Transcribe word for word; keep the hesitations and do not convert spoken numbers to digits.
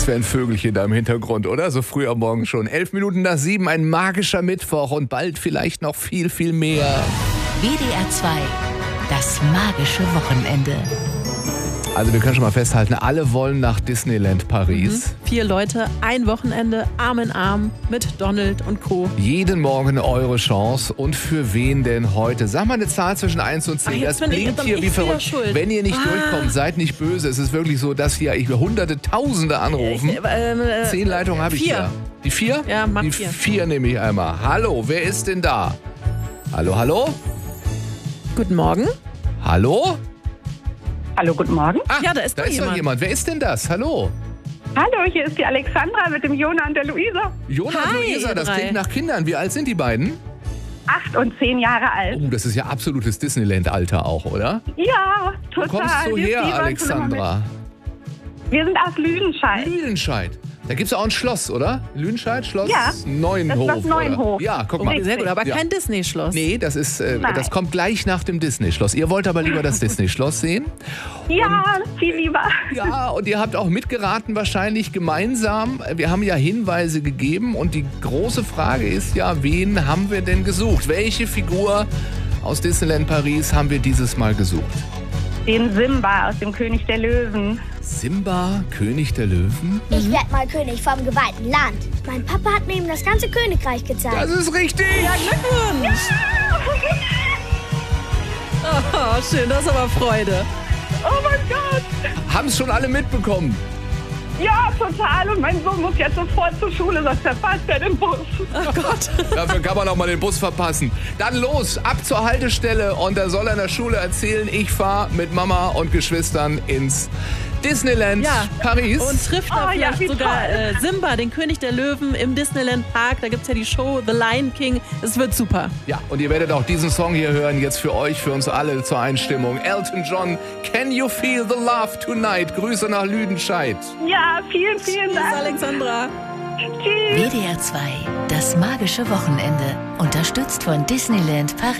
Das wäre ein Vögelchen da im Hintergrund, oder? So früh am Morgen schon. Elf Minuten nach sieben, ein magischer Mittwoch und bald vielleicht noch viel, viel mehr. W D R zwei, das magische Wochenende. Also wir können schon mal festhalten, alle wollen nach Disneyland Paris. Mhm. Vier Leute, ein Wochenende, Arm in Arm mit Donald und Co. Jeden Morgen eure Chance. Und für wen denn heute? Sag mal eine Zahl zwischen eins und zehn. Ach, jetzt das bin ich- blinkt dann hier ich wie wieder verrückt. schuld. Wenn ihr nicht Ah. durchkommt, seid nicht böse. Es ist wirklich so, dass hier ich hunderte, tausende anrufen. Ich, ähm, äh, Zehn Leitungen habe ich vier. hier. Die vier? Ja, mach Die vier. vier nehme ich einmal. Hallo, wer ist denn da? Hallo, hallo? Guten Morgen. Hallo? Hallo, guten Morgen. Ah, Ja, da ist da doch ist doch jemand. jemand. Wer ist denn das? Hallo? Hallo, hier ist die Alexandra mit dem Jona und der Luisa. Jona und Hi, Luisa, ihr das drei. klingt nach Kindern. Wie alt sind die beiden? Acht und zehn Jahre alt. Oh, das ist ja absolutes Disneyland-Alter auch, oder? Ja, Wo total. kommst du Wir her, fiebern schon Alexandra? immer mit. Wir sind aus Lüdenscheid. Lüdenscheid. Da gibt es auch ein Schloss, oder? Lüdenscheid, Schloss Ja, Neuenhof. das Schloss Neuenhof. Oder? Ja, guck Oh, mal. sehr gut, aber Ja. kein Disney-Schloss. Nee, das ist, äh, Nein. das kommt gleich nach dem Disney-Schloss. Ihr wollt aber lieber das Disney-Schloss sehen. Ja, viel lieber. Ja, und ihr habt auch mitgeraten wahrscheinlich gemeinsam. Wir haben ja Hinweise gegeben und die große Frage ist ja, wen haben wir denn gesucht? Welche Figur aus Disneyland Paris haben wir dieses Mal gesucht? Den Simba aus dem König der Löwen. Simba, König der Löwen? Ich werde mal König vom geweihten Land. Mein Papa hat mir eben das ganze Königreich gezeigt. Das ist richtig! Ja, Glückwunsch. Oh, schön, das ist aber Freude. Oh mein Gott. Haben es schon alle mitbekommen? Ja, total. Und mein Sohn muss jetzt sofort zur Schule, sonst verpasst er den Bus. Oh Gott. Dafür kann man auch mal den Bus verpassen. Dann los, ab zur Haltestelle und da soll er in der Schule erzählen, ich fahre mit Mama und Geschwistern ins Disneyland Ja, Paris. und trifft da Oh, ja, vielleicht wie sogar toll. äh, Simba, den König der Löwen, im Disneyland Park. Da gibt es ja die Show The Lion King. Es wird super. Ja, und ihr werdet auch diesen Song hier hören, jetzt für euch, für uns alle zur Einstimmung. Elton John, Can You Feel the Love Tonight? Grüße nach Lüdenscheid. Ja, vielen, vielen Tschüss, Dank. Alexandra. Tschüss. W D R zwei, das magische Wochenende. Unterstützt von Disneyland Paris.